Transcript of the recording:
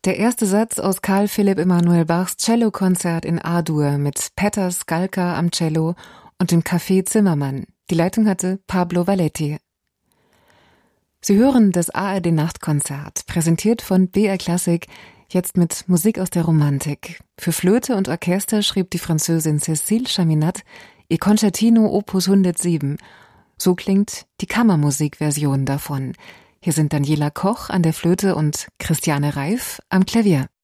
Der erste Satz aus Carl Philipp Emanuel Bachs Cellokonzert in A-Dur mit Petter Skalka am Cello und dem Café Zimmermann. Die Leitung hatte Pablo Valetti. Sie hören das ARD-Nachtkonzert, präsentiert von BR Klassik, jetzt mit Musik aus der Romantik. Für Flöte und Orchester schrieb die Französin Cécile Chaminade ihr Concertino Opus 107. So klingt die Kammermusikversion davon. Hier sind Daniela Koch an der Flöte und Christiane Reif am Klavier.